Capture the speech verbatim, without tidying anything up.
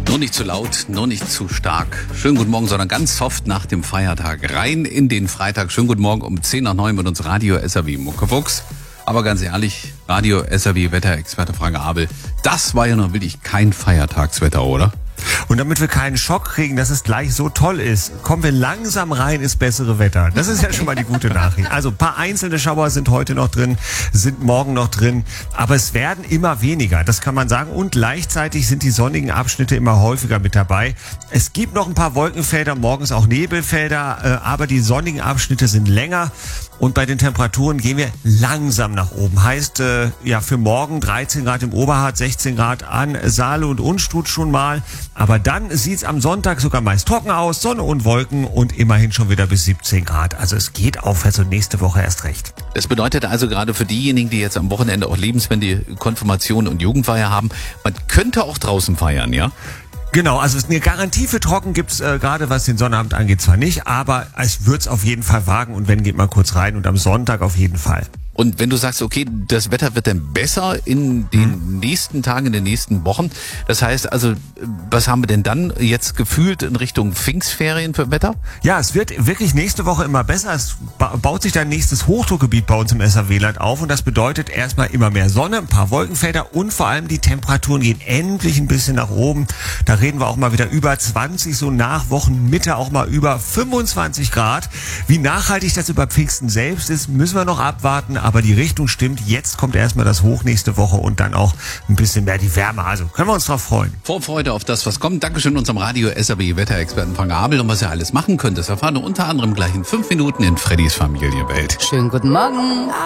Nur nicht zu laut, nur nicht zu stark. Schönen guten Morgen, sondern ganz soft nach dem Feiertag. Rein in den Freitag. Schönen guten Morgen um zehn nach neun mit uns Radio S R W Muckefuchs. Aber ganz ehrlich, Radio S R W Wetterexperte Frank Abel, das war ja noch wirklich kein Feiertagswetter, oder? Und damit wir keinen Schock kriegen, dass es gleich so toll ist, kommen wir langsam rein ins bessere Wetter. Das ist ja schon mal die gute Nachricht. Also ein paar einzelne Schauer sind heute noch drin, sind morgen noch drin, aber es werden immer weniger, das kann man sagen. Und gleichzeitig sind die sonnigen Abschnitte immer häufiger mit dabei. Es gibt noch ein paar Wolkenfelder, morgens auch Nebelfelder, aber die sonnigen Abschnitte sind länger. Und bei den Temperaturen gehen wir langsam nach oben. Heißt, äh, ja, für morgen dreizehn Grad im Oberharz, sechzehn Grad an Saale und Unstrut schon mal. Aber dann sieht's am Sonntag sogar meist trocken aus, Sonne und Wolken und immerhin schon wieder bis siebzehn Grad. Also es geht aufwärts und nächste Woche erst recht. Das bedeutet also gerade für diejenigen, die jetzt am Wochenende auch Lebenswende, Konfirmation und Jugendfeier haben, man könnte auch draußen feiern, ja? Genau, also eine Garantie für trocken gibt's äh, gerade, was den Sonnabend angeht, zwar nicht, aber es wird's auf jeden Fall wagen und wenn, geht mal kurz rein und am Sonntag auf jeden Fall. Und wenn du sagst, okay, das Wetter wird dann besser in den hm. nächsten Tagen, in den nächsten Wochen, das heißt also, was haben wir denn dann jetzt gefühlt in Richtung Pfingstferien für Wetter? Ja, es wird wirklich nächste Woche immer besser. Es baut sich dann nächstes Hochdruckgebiet bei uns im S R W-Land auf und das bedeutet erstmal immer mehr Sonne, ein paar Wolkenfelder und vor allem die Temperaturen gehen endlich ein bisschen nach oben. Da reden wir auch mal wieder über zwanzig, so nach Wochenmitte auch mal über fünfundzwanzig Grad. Wie nachhaltig das über Pfingsten selbst ist, müssen wir noch abwarten. Aber die Richtung stimmt. Jetzt kommt erstmal das Hoch nächste Woche und dann auch ein bisschen mehr die Wärme. Also können wir uns drauf freuen. Vorfreude auf das, was kommt. Dankeschön unserem Radio S R W Wetterexperten Frank Abel. Und was ihr alles machen könnt, das erfahren wir unter anderem gleich in fünf Minuten in Freddys Familienwelt. Schönen guten Morgen.